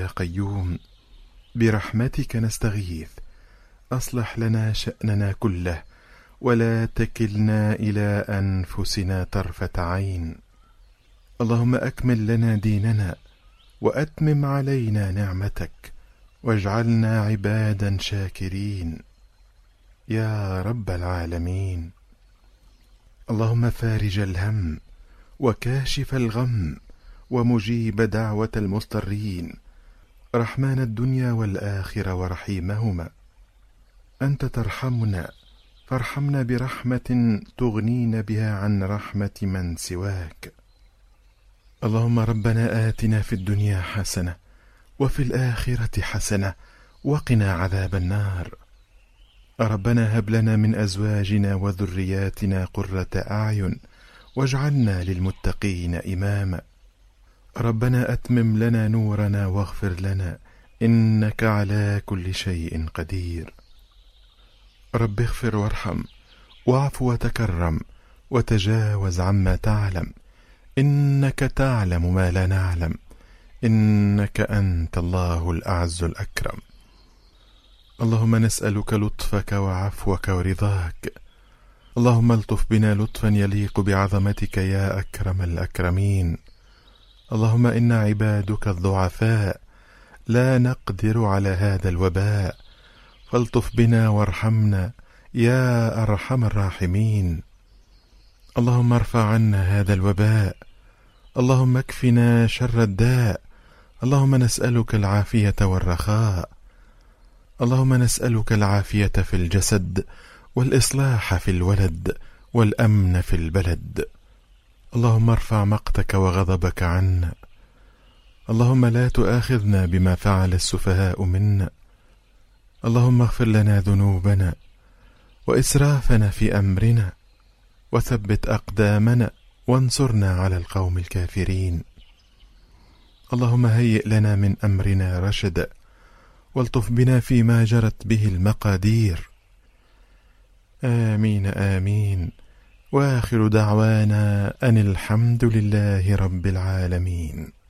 يا قيوم برحمتك نستغيث، أصلح لنا شأننا كله ولا تكلنا إلى أنفسنا طرفة عين. اللهم أكمل لنا ديننا وأتمم علينا نعمتك واجعلنا عبادا شاكرين يا رب العالمين. اللهم فارج الهم وكاشف الغم ومجيب دعوة المضطرين، رحمن الدنيا والآخرة ورحيمهما، أنت ترحمنا فارحمنا برحمة تغنينا بها عن رحمة من سواك. اللهم ربنا آتنا في الدنيا حسنة وفي الآخرة حسنة وقنا عذاب النار. ربنا هب لنا من أزواجنا وذرياتنا قرة أعين واجعلنا للمتقين إماما. ربنا أتمم لنا نورنا واغفر لنا إنك على كل شيء قدير. رب اغفر وارحم واعف وتكرم وتجاوز عما تعلم، إنك تعلم ما لا نعلم، إنك أنت الله الأعز الأكرم. اللهم نسألك لطفك وعفوك ورضاك. اللهم الطف بنا لطفا يليق بعظمتك يا أكرم الأكرمين. اللهم إنا عبادك الضعفاء لا نقدر على هذا الوباء، فالطف بنا وارحمنا يا أرحم الراحمين. اللهم ارفع عنا هذا الوباء، اللهم اكفنا شر الداء. اللهم نسألك العافية والرخاء. اللهم نسألك العافية في الجسد والإصلاح في الولد والأمن في البلد. اللهم ارفع مقتك وغضبك عنا. اللهم لا تؤاخذنا بما فعل السفهاء منا. اللهم اغفر لنا ذنوبنا وإسرافنا في أمرنا وثبت أقدامنا وانصرنا على القوم الكافرين. اللهم هيئ لنا من أمرنا رشدا والطف بنا فيما جرت به المقادير. آمين آمين. وآخر دعوانا أن الحمد لله رب العالمين.